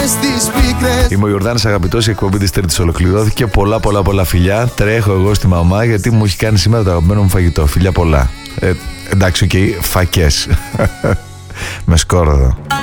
στις πίκρες. Είμαι ο Ιορδάνης Αγαπητός, η εκπομπή της Τρίτης ολοκληρώθηκε. Πολλά φιλιά. Τρέχω εγώ στη μαμά γιατί μου έχει κάνει σήμερα το αγαπημένο μου φαγητό. Φιλιά πολλά. Εντάξει, οκ, φακές. Με σκόρδο.